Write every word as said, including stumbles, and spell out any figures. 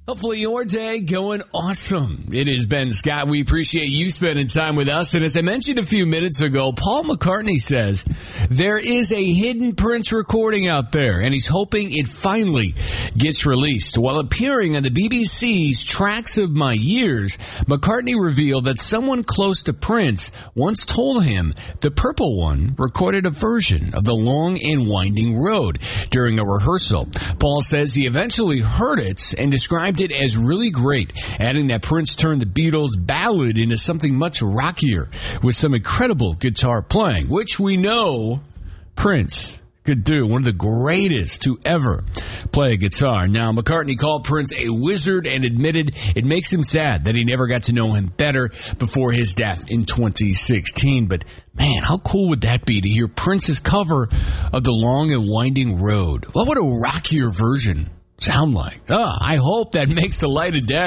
Hopefully your day going awesome. It is Ben Scott. We appreciate you spending time with us. And as I mentioned a few minutes ago, Paul McCartney says there is a hidden Prince recording out there, and he's hoping it finally gets released. While appearing on the B B C's Tracks of My Years, McCartney revealed that someone close to Prince once told him the Purple One recorded a version of The Long and Winding Road during a rehearsal. Paul says he eventually heard it and described it as really great, adding that Prince turned the Beatles' ballad into something much rockier with some incredible guitar playing, which we know Prince could do. One of the greatest to ever play a guitar. Now, McCartney called Prince a wizard and admitted it makes him sad that he never got to know him better before his death in twenty sixteen. But man, how cool would that be to hear Prince's cover of The Long and Winding Road? What would a rockier version sound like? Oh, I hope that makes the light of day.